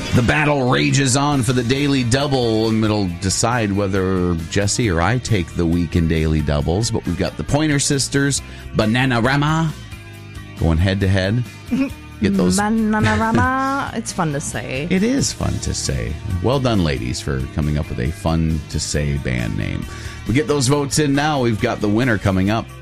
The battle rages on for the Daily Double, and it'll decide whether Jesse or I take the weekend Daily Doubles. But we've got the Pointer Sisters, Bananarama, going head-to-head. Get those. Bananarama. It's fun to say. It is fun to say. Well done, ladies, for coming up with a fun-to-say band name. We get those votes in now. We've got the winner coming up.